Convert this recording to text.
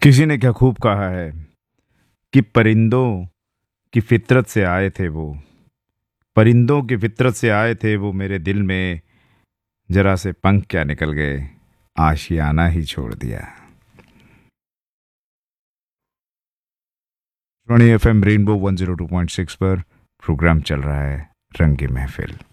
किसी ने क्या खूब कहा है कि परिंदों की फितरत से आए थे वो। परिंदों की फितरत से आए थे वो, मेरे दिल में जरा से पंख क्या निकल गए, आशियाना ही छोड़ दिया। एफएम रेनबो 102.6 पर प्रोग्राम चल रहा है रंगी महफिल।